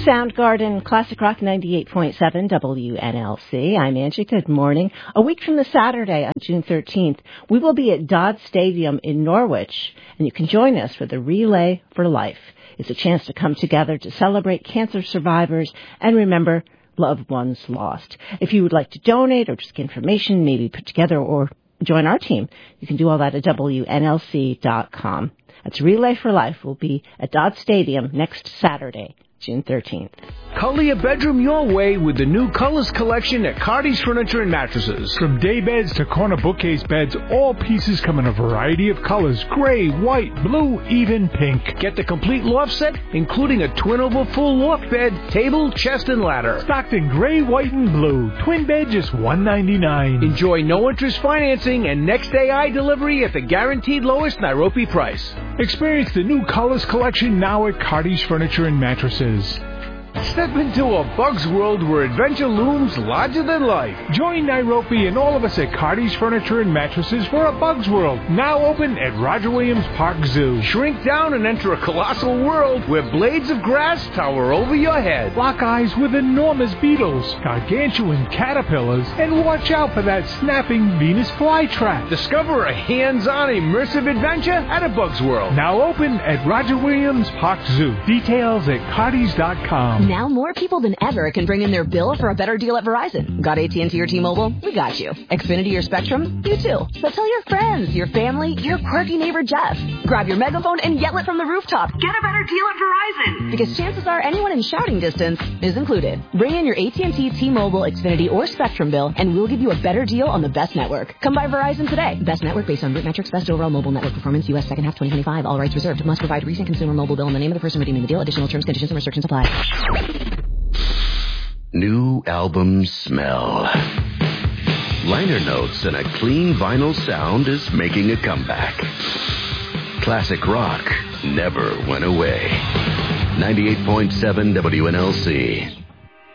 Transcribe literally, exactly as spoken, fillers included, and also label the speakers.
Speaker 1: Soundgarden, Classic Rock ninety-eight point seven W N L C. I'm Angie. Good morning. A week from the Saturday on June thirteenth, we will be at Dodd Stadium in Norwich, and you can join us for the Relay for Life. It's a chance to come together to celebrate cancer survivors and remember loved ones lost. If you would like to donate or just get information, maybe put together or join our team, you can do all that at W N L C dot com. That's Relay for Life. Will be at Dodd Stadium next Saturday, June thirteenth.
Speaker 2: Color your bedroom your way with the new Colors collection at Cardi's Furniture and Mattresses.
Speaker 3: From day beds to corner bookcase beds, all pieces come in a variety of colors: gray, white, blue, even pink.
Speaker 2: Get the complete loft set, including a twin-over full loft bed, table, chest, and ladder.
Speaker 3: Stocked in gray, white, and blue. Twin bed just one hundred ninety-nine dollars.
Speaker 2: Enjoy no-interest financing and next-day eye delivery at the guaranteed lowest Nairobi price.
Speaker 3: Experience the new Colors collection now at Cardi's Furniture and Mattresses.
Speaker 2: Step into a Bug's world where adventure looms larger than life.
Speaker 3: Join Nairobi and all of us at Cardi's Furniture and Mattresses for a Bug's World, now open at Roger Williams Park Zoo.
Speaker 2: Shrink down and enter a colossal world where blades of grass tower over your head.
Speaker 3: Lock eyes with enormous beetles, gargantuan caterpillars, and watch out for that snapping Venus flytrap.
Speaker 2: Discover a hands-on immersive adventure at a Bug's World.
Speaker 3: Now open at Roger Williams Park Zoo. Details at Cardis dot com.
Speaker 4: Now more people than ever can bring in their bill for a better deal at Verizon. Got A T and T or T-Mobile? We got you. Xfinity or Spectrum? You too. So tell your friends, your family, your quirky neighbor Jeff. Grab your megaphone and yell it from the rooftop. Get a better deal at Verizon. Because chances are anyone in shouting distance is included. Bring in your A T and T, T-Mobile, Xfinity, or Spectrum bill, and we'll give you a better deal on the best network. Come by Verizon today. Best network based on root metrics, best overall mobile network performance, U S second half twenty twenty-five. All rights reserved. Must provide recent consumer mobile bill and the name of the person redeeming the deal. Additional terms, conditions, and restrictions apply.
Speaker 5: New album smell. Liner notes and a clean vinyl sound is making a comeback. Classic rock never went away. ninety-eight point seven W N L C.